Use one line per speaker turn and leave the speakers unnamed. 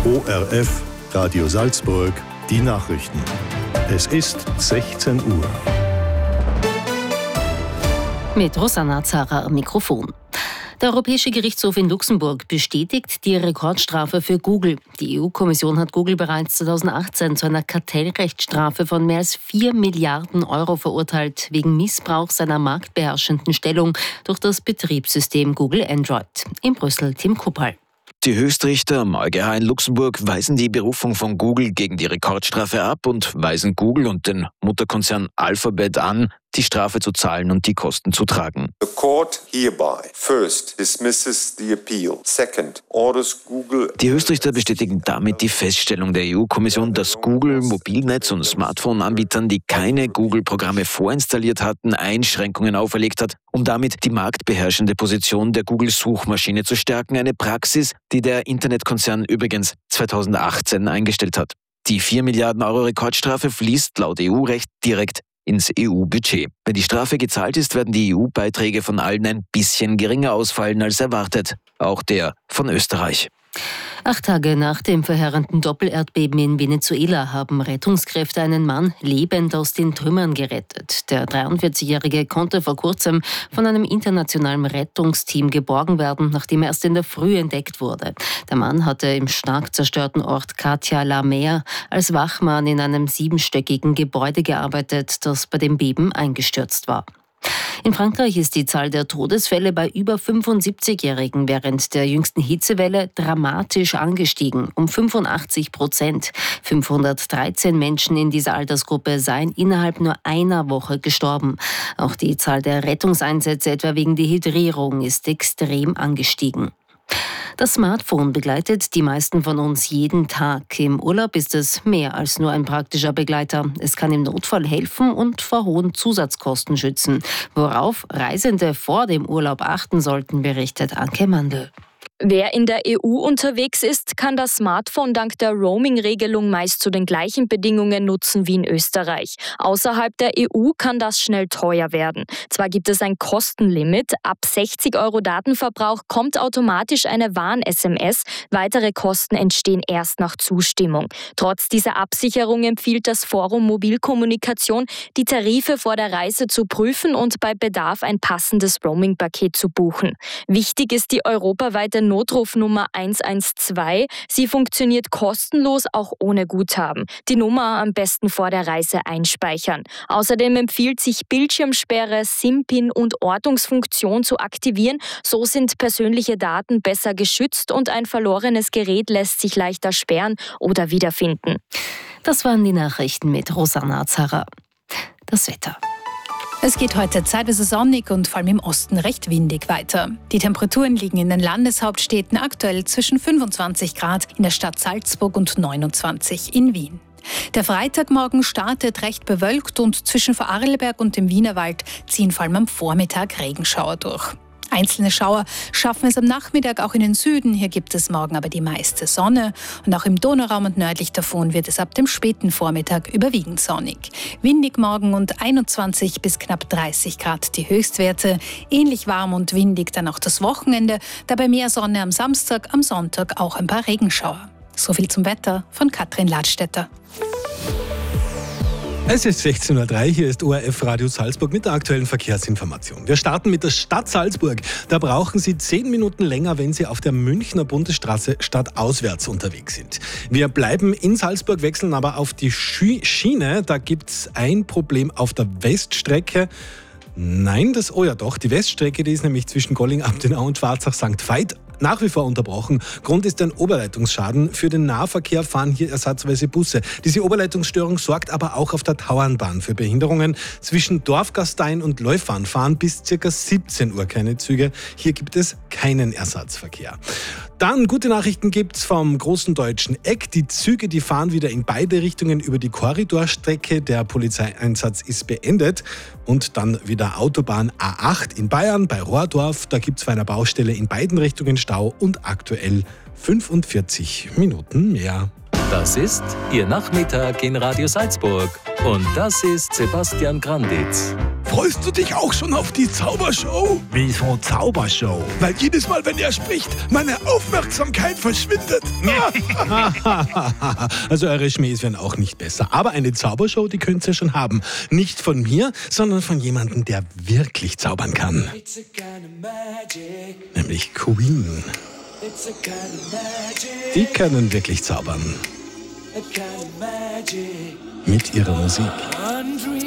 ORF Radio Salzburg, die Nachrichten. Es ist 16 Uhr.
Mit Rosanna Zara am Mikrofon. Der Europäische Gerichtshof in Luxemburg bestätigt die Rekordstrafe für Google. Die EU-Kommission hat Google bereits 2018 zu einer Kartellrechtsstrafe von mehr als 4 Milliarden Euro verurteilt, wegen Missbrauch seiner marktbeherrschenden Stellung durch das Betriebssystem Google Android. In Brüssel Tim Kuppal.
Die Höchstrichter am EuGH in Luxemburg weisen die Berufung von Google gegen die Rekordstrafe ab und weisen Google und den Mutterkonzern Alphabet an, die Strafe zu zahlen und die Kosten zu tragen.
The court hereby first dismisses the appeal. Second, orders Google.
Die Höchstrichter bestätigen damit die Feststellung der EU-Kommission, dass Google Mobilnetz- und Smartphone-Anbietern, die keine Google-Programme vorinstalliert hatten, Einschränkungen auferlegt hat, um damit die marktbeherrschende Position der Google-Suchmaschine zu stärken. Eine Praxis, die der Internetkonzern übrigens 2018 eingestellt hat. Die 4 Milliarden Euro Rekordstrafe fließt laut EU-Recht direkt ins EU-Budget. Wenn die Strafe gezahlt ist, werden die EU-Beiträge von allen ein bisschen geringer ausfallen als erwartet. Auch der von Österreich.
8 Tage nach dem verheerenden Doppelerdbeben in Venezuela haben Rettungskräfte einen Mann lebend aus den Trümmern gerettet. Der 43-Jährige konnte vor kurzem von einem internationalen Rettungsteam geborgen werden, nachdem er erst in der Früh entdeckt wurde. Der Mann hatte im stark zerstörten Ort Katia La Mer als Wachmann in einem 7-stöckigen Gebäude gearbeitet, das bei dem Beben eingestürzt war. In Frankreich ist die Zahl der Todesfälle bei über 75-Jährigen während der jüngsten Hitzewelle dramatisch angestiegen, um 85%. 513 Menschen in dieser Altersgruppe seien innerhalb nur einer Woche gestorben. Auch die Zahl der Rettungseinsätze etwa wegen Dehydrierung ist extrem angestiegen. Das Smartphone begleitet die meisten von uns jeden Tag. Im Urlaub ist es mehr als nur ein praktischer Begleiter. Es kann im Notfall helfen und vor hohen Zusatzkosten schützen. Worauf Reisende vor dem Urlaub achten sollten, berichtet Anke Mandl.
Wer in der EU unterwegs ist, kann das Smartphone dank der Roaming-Regelung meist zu den gleichen Bedingungen nutzen wie in Österreich. Außerhalb der EU kann das schnell teuer werden. Zwar gibt es ein Kostenlimit, ab 60 € Datenverbrauch kommt automatisch eine Warn-SMS, weitere Kosten entstehen erst nach Zustimmung. Trotz dieser Absicherung empfiehlt das Forum Mobilkommunikation, die Tarife vor der Reise zu prüfen und bei Bedarf ein passendes Roaming-Paket zu buchen. Wichtig ist die europaweite Notrufnummer 112. Sie funktioniert kostenlos, auch ohne Guthaben. Die Nummer am besten vor der Reise einspeichern. Außerdem empfiehlt sich Bildschirmsperre, SIM-Pin und Ortungsfunktion zu aktivieren. So sind persönliche Daten besser geschützt und ein verlorenes Gerät lässt sich leichter sperren oder wiederfinden.
Das waren die Nachrichten mit Rosanna Zara. Das Wetter.
Es geht heute zeitweise sonnig und vor allem im Osten recht windig weiter. Die Temperaturen liegen in den Landeshauptstädten aktuell zwischen 25 Grad in der Stadt Salzburg und 29 in Wien. Der Freitagmorgen startet recht bewölkt und zwischen Vorarlberg und dem Wienerwald ziehen vor allem am Vormittag Regenschauer durch. Einzelne Schauer schaffen es am Nachmittag auch in den Süden. Hier gibt es morgen aber die meiste Sonne. Und auch im Donauraum und nördlich davon wird es ab dem späten Vormittag überwiegend sonnig. Windig morgen und 21 bis knapp 30 Grad die Höchstwerte. Ähnlich warm und windig dann auch das Wochenende. Dabei mehr Sonne am Samstag, am Sonntag auch ein paar Regenschauer. So viel zum Wetter von Katrin Ladstätter.
Es ist 16:03 Uhr, hier ist ORF Radio Salzburg mit der aktuellen Verkehrsinformation. Wir starten mit der Stadt Salzburg. Da brauchen Sie 10 Minuten länger, wenn Sie auf der Münchner Bundesstraße stadtauswärts unterwegs sind. Wir bleiben in Salzburg, wechseln aber auf die Schiene. Da gibt es ein Problem auf der Weststrecke. Nein, die Weststrecke, die ist nämlich zwischen Golling-Abtenau und Schwarzach-St. Veit nach wie vor unterbrochen. Grund ist ein Oberleitungsschaden. Für den Nahverkehr fahren hier ersatzweise Busse. Diese Oberleitungsstörung sorgt aber auch auf der Tauernbahn für Behinderungen. Zwischen Dorfgastein und Leuphahn fahren bis ca. 17 Uhr keine Züge. Hier gibt es keinen Ersatzverkehr. Dann gute Nachrichten gibt's vom großen deutschen Eck. Die Züge, die fahren wieder in beide Richtungen über die Korridorstrecke. Der Polizeieinsatz ist beendet. Und dann wieder Autobahn A8 in Bayern bei Rohrdorf. Da gibt's bei einer Baustelle in beiden Richtungen Stau und aktuell 45 Minuten mehr.
Das ist Ihr Nachmittag in Radio Salzburg. Und das ist Sebastian Granditz.
Freust du dich auch schon auf die Zaubershow?
Wieso Zaubershow?
Weil jedes Mal, wenn er spricht, meine Aufmerksamkeit verschwindet.
Also eure Schmähs werden auch nicht besser. Aber eine Zaubershow, die könnt ihr schon haben. Nicht von mir, sondern von jemandem, der wirklich zaubern kann. Nämlich Queen. Die können wirklich zaubern. Mit ihrer Musik.